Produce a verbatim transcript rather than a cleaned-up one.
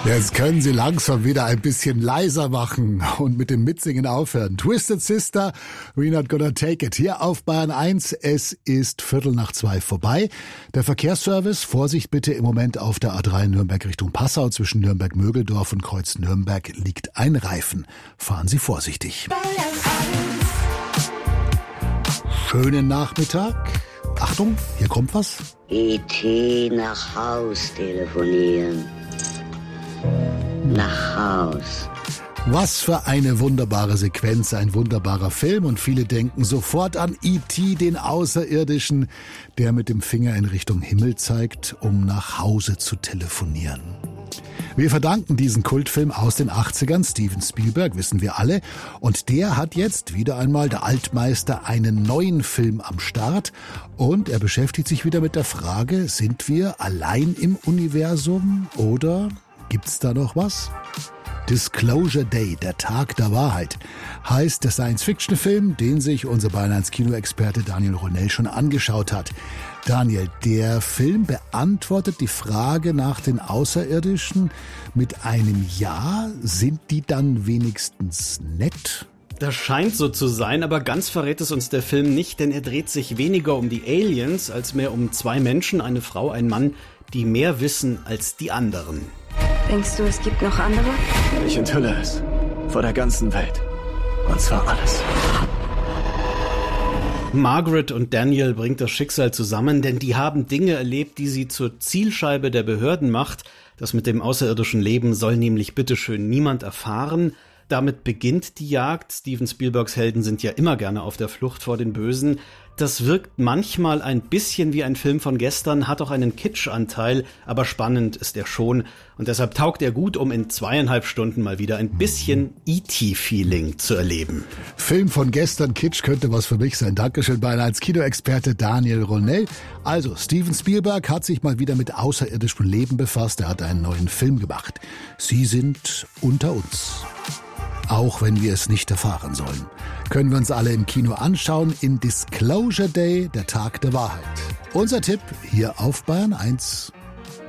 Jetzt können Sie langsam wieder ein bisschen leiser machen und mit dem Mitsingen aufhören. Twisted Sister, We're Not Gonna Take It. Hier auf Bayern eins, es ist Viertel nach zwei vorbei. Der Verkehrsservice, Vorsicht bitte, im Moment auf der A drei Nürnberg Richtung Passau zwischen Nürnberg-Mögeldorf und Kreuz Nürnberg liegt ein Reifen. Fahren Sie vorsichtig. Schönen Nachmittag. Achtung, hier kommt was. E T nach Haus telefonieren. Nach Haus. Was für eine wunderbare Sequenz, ein wunderbarer Film und viele denken sofort an E T, den Außerirdischen, der mit dem Finger in Richtung Himmel zeigt, um nach Hause zu telefonieren. Wir verdanken diesen Kultfilm aus den achtzigern, Steven Spielberg, wissen wir alle, und der hat jetzt wieder einmal, der Altmeister, einen neuen Film am Start und er beschäftigt sich wieder mit der Frage, sind wir allein im Universum oder gibt's da noch was? Disclosure Day, der Tag der Wahrheit, heißt der Science-Fiction-Film, den sich unser Bayern eins Kinoexperte Daniel Ronell schon angeschaut hat. Daniel, der Film beantwortet die Frage nach den Außerirdischen mit einem Ja. Sind die dann wenigstens nett? Das scheint so zu sein, aber ganz verrät es uns der Film nicht, denn er dreht sich weniger um die Aliens als mehr um zwei Menschen, eine Frau, ein Mann, die mehr wissen als die anderen. Denkst du, es gibt noch andere? Ich enthülle es. Vor der ganzen Welt. Und zwar alles. Margaret und Daniel bringt das Schicksal zusammen, denn die haben Dinge erlebt, die sie zur Zielscheibe der Behörden macht. Das mit dem außerirdischen Leben soll nämlich bitteschön niemand erfahren. Damit beginnt die Jagd. Steven Spielbergs Helden sind ja immer gerne auf der Flucht vor den Bösen. Das wirkt manchmal ein bisschen wie ein Film von gestern, hat auch einen Kitsch-Anteil, aber spannend ist er schon. Und deshalb taugt er gut, um in zweieinhalb Stunden mal wieder ein bisschen E T-Feeling zu erleben. Film von gestern, Kitsch könnte was für mich sein. Dankeschön, Bayern eins Kinoexperte Daniel Ronell. Also, Steven Spielberg hat sich mal wieder mit außerirdischem Leben befasst. Er hat einen neuen Film gemacht. Sie sind unter uns. Auch wenn wir es nicht erfahren sollen, können wir uns alle im Kino anschauen in Disclosure Day, der Tag der Wahrheit. Unser Tipp hier auf Bayern eins.